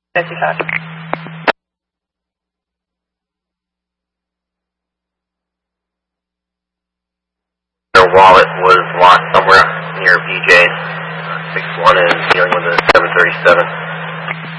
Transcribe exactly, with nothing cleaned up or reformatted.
fifty-five. Their wallet was locked somewhere near B J six one and dealing with a seven thirty-seven.